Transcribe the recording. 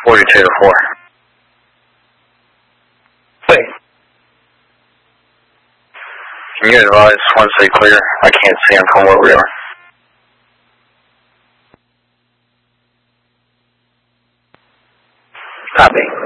42 to 4. Wait. Can you advise once they clear? I can't see them from where we are. Copy.